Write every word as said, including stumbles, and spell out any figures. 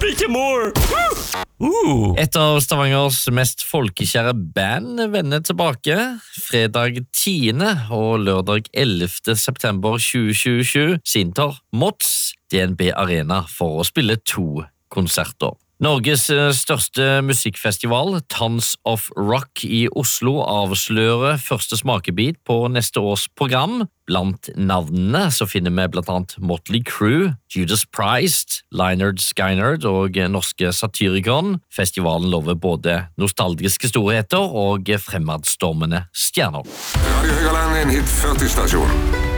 Make it more! Uh. Et av Stavangers mest folkekjære band vender tilbake fredag tiende og lørdag ellevte september tjue tjuesju Sinter Mods D N B Arena for å spille to konserter. Norges største musikkfestival, Tons of Rock i Oslo, avslører første smakebit på neste års program. Blant navnene så finner vi blant annet Motley Crue, Judas Priest, Lynyrd Skynyrd og norske Satyricon. Festivalen lover både nostalgiske storheter og fremadstormende stjerner. Radio Høgaland, en hit førti stasjon.